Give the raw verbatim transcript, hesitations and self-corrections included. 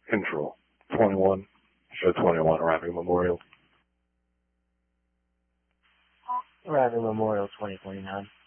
Control. twenty-one. Show twenty-one, arriving Memorial. Arriving Memorial twenty twenty-nine.